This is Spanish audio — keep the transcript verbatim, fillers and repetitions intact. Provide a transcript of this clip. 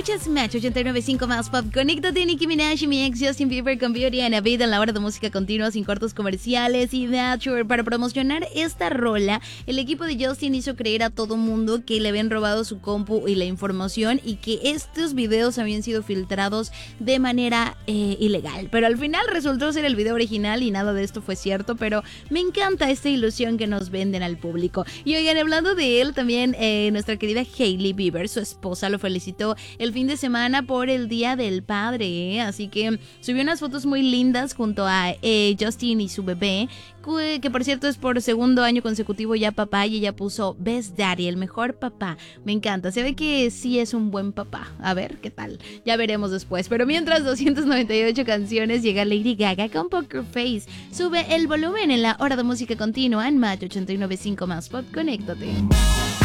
Escuchas Match ochenta y nueve punto cinco más Pop. Conéctate, Nicki Minaj y mi ex Justin Bieber con Beauty and a Beat en la hora de música continua sin cortos comerciales y Nature. Para promocionar esta rola, el equipo de Justin hizo creer a todo mundo que le habían robado su compu y la información y que estos videos habían sido filtrados de manera eh, ilegal. Pero al final resultó ser el video original y nada de esto fue cierto, pero me encanta esta ilusión que nos venden al público. Y oigan, hablando de él, también eh, nuestra querida Hailey Bieber, su esposa, lo felicitó el fin de semana por el Día del Padre, ¿eh? Así que subió unas fotos muy lindas junto a eh, Justin y su bebé, que por cierto es por segundo año consecutivo ya papá, y ella puso Best Daddy, el mejor papá. Me encanta, se ve que sí es un buen papá. A ver qué tal, ya veremos después. Pero mientras, doscientas noventa y ocho canciones, llega Lady Gaga con Poker Face. Sube el volumen en la hora de música continua en Match ochenta y nueve punto cinco más Pop. Conéctate.